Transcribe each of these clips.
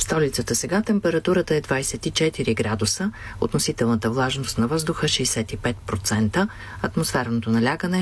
столицата сега температурата е 24 градуса, относителната влажност на въздуха 65%, атмосферното налягане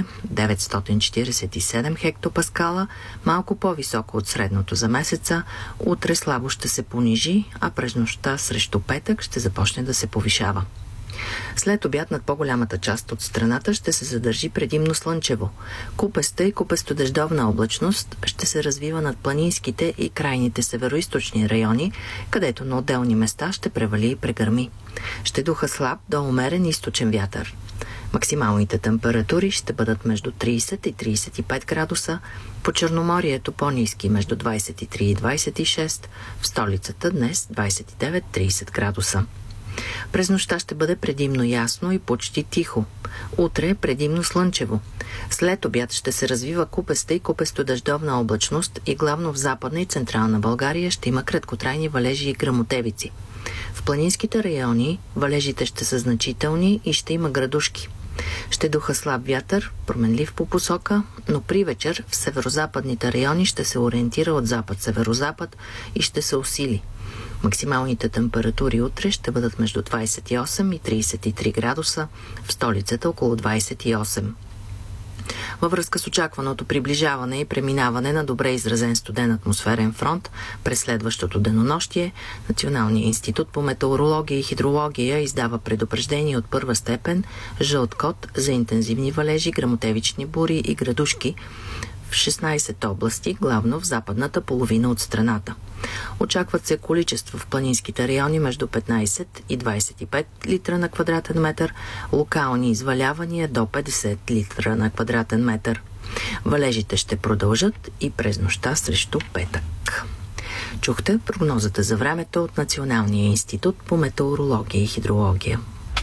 947 хектопаскала, малко по-високо от средното за месеца. Утре слабо ще се понижи, а през нощта срещу петък ще започне да се повишава. След обяд над по-голямата част от страната ще се задържи предимно слънчево. Купеста и купестодеждовна облачност ще се развива над планинските и крайните североизточни райони, където на отделни места ще превали и прегърми. Ще духа слаб до умерен източен вятър. Максималните температури ще бъдат между 30 и 35 градуса, по Черноморието по-ниски между 23 и 26, в столицата днес 29-30 градуса. През нощта ще бъде предимно ясно и почти тихо. Утре предимно слънчево. След обяд ще се развива купеста и купестодъждовна облачност и главно в Западна и Централна България ще има краткотрайни валежи и гръмотевици. В планинските райони валежите ще са значителни и ще има градушки. Ще духа слаб вятър, променлив по посока, но при вечер в северозападните райони ще се ориентира от запад-северозапад и ще се усили. Максималните температури утре ще бъдат между 28 и 33 градуса, в столицата около 28. Във връзка с очакваното приближаване и преминаване на добре изразен студен атмосферен фронт през следващото денонощие, Националният институт по метеорология и хидрология издава предупреждение от първа степен жълт код за интензивни валежи, гръмотевични бури и градушки в 16 области, главно в западната половина от страната. Очакват се количества в планинските райони между 15 и 25 литра на квадратен метър, локални извалявания до 50 литра на квадратен метър. Валежите ще продължат и през нощта срещу петък. Чухте прогнозата за времето от Националния институт по метеорология и хидрология.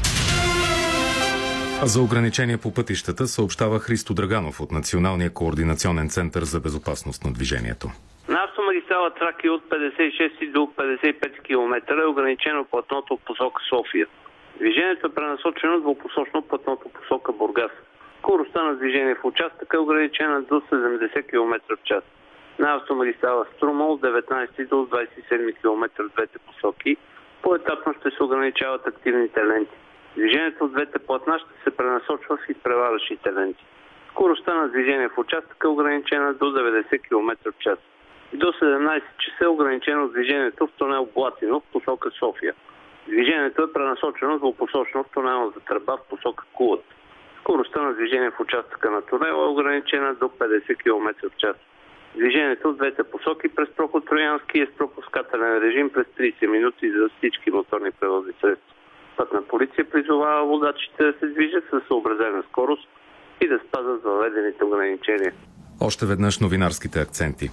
За ограничения по пътищата съобщава Христо Драганов от Националния координационен център за безопасност на движението. На автомагистрала Тракия от 56 до 55 км е ограничено платното в посока София. Движението е пренасочено двупосочно платното в посока Бургас. Скоростта на движение в участъка е ограничена до 70 км в час. На автомагистрала Струма от 19 до 27 км в двете посоки поетапно ще се ограничават активните ленти. Движението от двете платна ще се пренасочва в изпреварващите ленти. Скоростта на движение в участъка е ограничена до 90 км в час. До 17 часа е ограничено движението в тунел Блатино в посока София. Движението е пренасочено двупосочно в тунелната тръба в посока Кулата. Скоростта на движение в участъка на тунела е ограничена до 50 км в час. Движението в двете посоки през проход Троянски е с пропускателен режим през 30 минути за всички моторни превозни средства. Пътна полиция призовава водачите да се движат със съобразена скорост и да спазват въведените ограничения. Още веднъж новинарските акценти.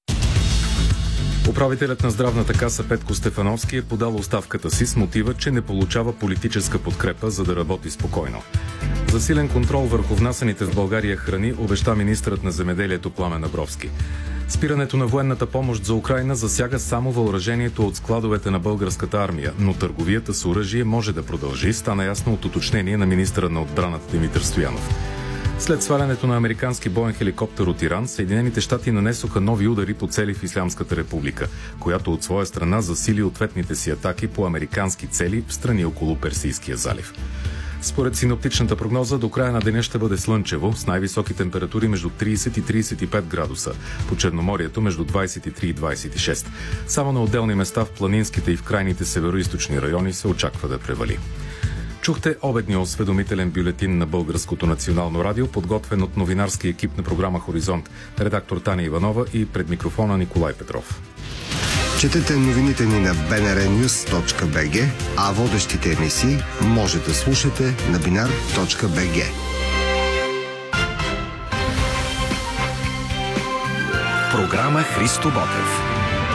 Управителят на здравната каса Петко Стефановски е подал оставката си с мотива, че не получава политическа подкрепа, за да работи спокойно. Засилен контрол върху внасяните в България храни обеща министърът на земеделието Пламен Абровски. Спирането на военната помощ за Украйна засяга само въоръжението от складовете на българската армия, но търговията с оръжие може да продължи, стана ясно от уточнение на министъра на отбраната Димитър Стоянов. След свалянето на американски боен хеликоптер от Иран, Съединените щати нанесоха нови удари по цели в Ислямската република, която от своя страна засили ответните си атаки по американски цели в страни около Персийския залив. Според синоптичната прогноза, до края на деня ще бъде слънчево, с най-високи температури между 30 и 35 градуса, по Черноморието между 23 и 26. Само на отделни места в планинските и в крайните североизточни райони се очаква да превали. Чухте обедния осведомителен бюлетин на Българското национално радио, подготвен от новинарски екип на програма Хоризонт, редактор Таня Иванова и пред микрофона Николай Петров. Четете новините ни на bnrnews.bg, а водещите емисии може да слушате на binar.bg. Програма Христо Ботев.